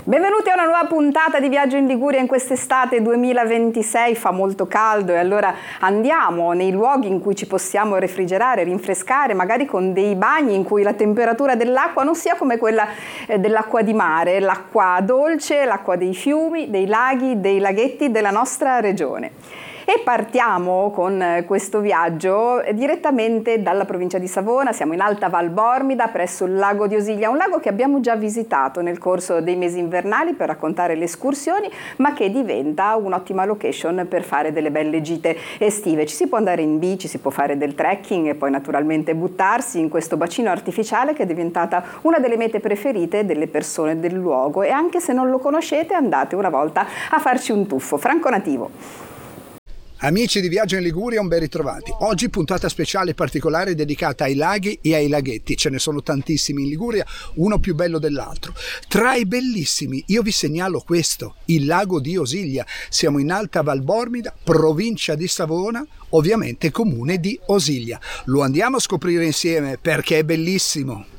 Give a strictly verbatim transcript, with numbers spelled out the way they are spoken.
Benvenuti a una nuova puntata di Viaggio in Liguria in quest'estate duemilaventisei, fa molto caldo e allora andiamo nei luoghi in cui ci possiamo refrigerare, rinfrescare, magari con dei bagni in cui la temperatura dell'acqua non sia come quella eh, dell'acqua di mare, l'acqua dolce, l'acqua dei fiumi, dei laghi, dei laghetti della nostra regione. E partiamo con questo viaggio direttamente dalla provincia di Savona. Siamo in Alta Val Bormida, presso il lago di Osiglia, un lago che abbiamo già visitato nel corso dei mesi invernali per raccontare le escursioni, ma che diventa un'ottima location per fare delle belle gite estive. Ci si può andare in bici, si può fare del trekking e poi naturalmente buttarsi in questo bacino artificiale che è diventata una delle mete preferite delle persone del luogo, e anche se non lo conoscete andate una volta a farci un tuffo. Franco Nativo. Amici di Viaggio in Liguria, un ben ritrovati. Oggi puntata speciale particolare dedicata ai laghi e ai laghetti. Ce ne sono tantissimi in Liguria, uno più bello dell'altro. Tra i bellissimi io vi segnalo questo, il lago di Osiglia. Siamo in Alta Val Bormida, provincia di Savona, ovviamente comune di Osiglia. Lo andiamo a scoprire insieme perché è bellissimo.